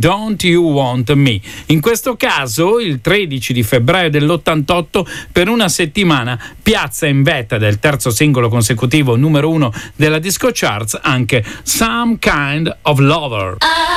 Don't You Want Me. In questo caso, il 13 di febbraio dell'88, per una settimana piazza in vetta del terzo singolo consecutivo numero 1 della disco charts anche Some Kind of Lover.